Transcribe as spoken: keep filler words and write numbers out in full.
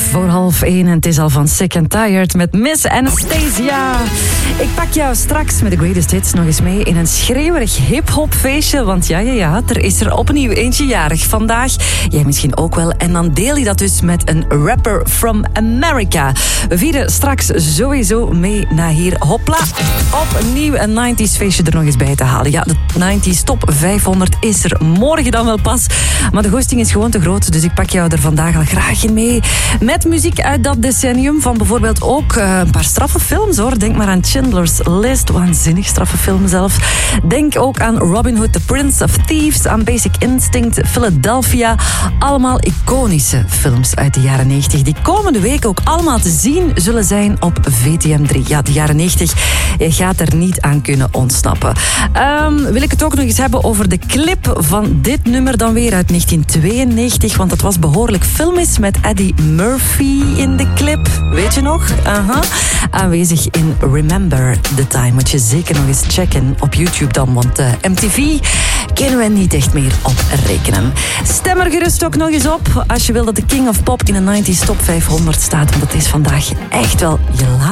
voor half één en het is al van Sick and Tired met Miss Anastasia. Ik pak jou straks met de greatest hits nog eens mee in een schreeuwerig hip-hop feestje. Want ja, ja, ja, er is er opnieuw eentje jarig vandaag. Jij misschien ook wel. En dan deel je dat dus met een rapper from America. We vieren straks sowieso mee naar hier. Hopla, opnieuw een nineties feestje er nog eens bij te halen. Ja, de nineties top vijfhonderd is er morgen dan wel pas. Maar de ghosting is gewoon te groot, dus ik pak jou er vandaag al graag in mee. Met muziek uit dat decennium van bijvoorbeeld ook uh, een paar straffe films hoor. Denk maar aan Schindler's List, waanzinnig straffe film zelf. Denk ook aan Robin Hood, The Prince of Thieves, aan Basic Instinct, Philadelphia. Allemaal iconische films uit de jaren negentig. Die komende week ook allemaal te zien zullen zijn op V T M drie. Ja, de jaren negentig, je gaat er niet aan kunnen ontsnappen. Um, wil ik het ook nog eens hebben over de clip van dit nummer dan weer uit negentien tweeënnegentig. Want dat was behoorlijk filmisch met Eddie Murphy in de clip. Weet je nog? Aha. Aanwezig in Remember the Time. Moet je zeker nog eens checken op YouTube dan. Want uh, M T V kunnen we niet echt meer op rekenen. Stem er gerust ook nog eens op als je wil dat de King of Pop in de nineties top vijfhonderd staat. Want het is vandaag echt wel je laatste.